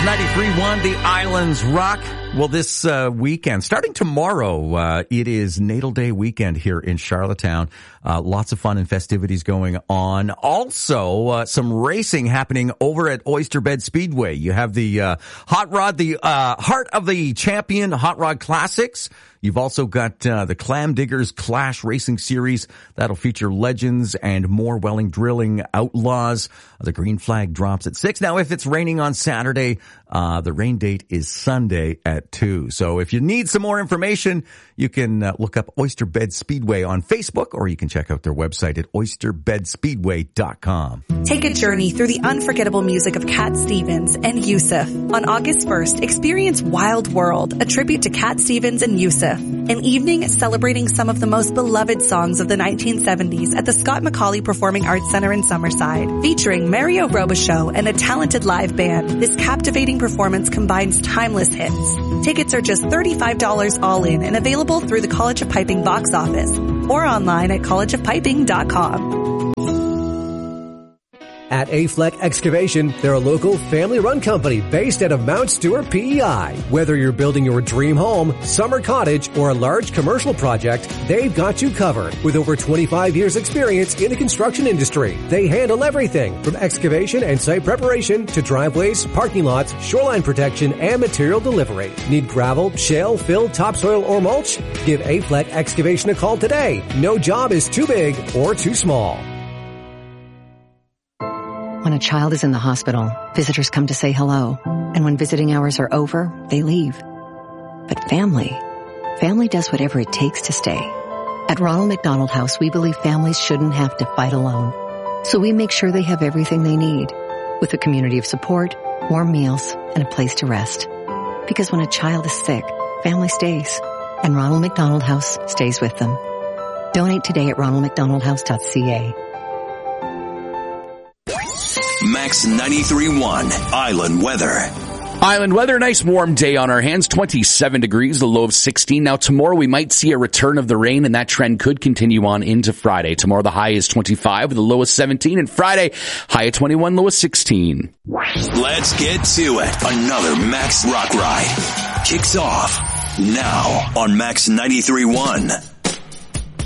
93.1, The Islands Rock. Well, this weekend, starting tomorrow, it is Natal Day weekend here in Charlottetown. Lots of fun and festivities going on. Also, some racing happening over at Oyster Bed Speedway. You have the Hot Rod, the Heart of the Champion Hot Rod Classics. You've also got the Clam Diggers Clash Racing Series. That'll feature legends and more Welling Drilling outlaws. The green flag drops at 6. Now, if it's raining on Saturday, the rain date is Sunday at 2. So if you need some more information, you can look up Oyster Bed Speedway on Facebook, or you can check out their website at oysterbedspeedway.com. Take a journey through the unforgettable music of Cat Stevens and Yusuf. On August 1st, experience Wild World, a tribute to Cat Stevens and Yusuf. An evening celebrating some of the most beloved songs of the 1970s at the Scott McCauley Performing Arts Center in Summerside. Featuring Mario Robichaux and a talented live band, this captivating performance combines timeless hits. Tickets are just $35 all in and available through the College of Piping box office or online at collegeofpiping.com. At Afleck Excavation, they're a local family-run company based out of Mount Stewart, PEI. Whether you're building your dream home, summer cottage, or a large commercial project, they've got you covered. With over 25 years experience in the construction industry, they handle everything from excavation and site preparation to driveways, parking lots, shoreline protection, and material delivery. Need gravel, shale, fill, topsoil, or mulch? Give Afleck Excavation a call today. No job is too big or too small. When a child is in the hospital, visitors come to say hello. And when visiting hours are over, they leave. But family does whatever it takes to stay. At Ronald McDonald House, we believe families shouldn't have to fight alone. So we make sure they have everything they need, with a community of support, warm meals, and a place to rest. Because when a child is sick, family stays. And Ronald McDonald House stays with them. Donate today at ronaldmcdonaldhouse.ca. Max 93.1 Island Weather. Island weather, nice warm day on our hands, 27 degrees, the low of 16. Now tomorrow we might see a return of the rain, and that trend could continue on into Friday. Tomorrow the high is 25 with a low of 17, and Friday high of 21, low of 16. Let's get to it. Another Max Rock Ride kicks off now on Max 93.1.